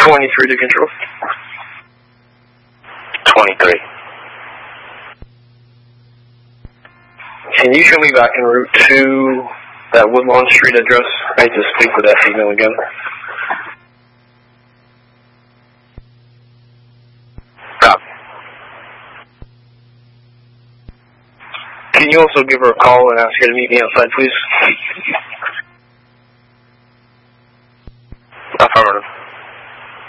23 to control. 23. Can you show me back en route to that Woodlawn Street address? I need to speak with that female again. Copy. Can you also give her a call and ask her to meet me outside, please? Affirmative.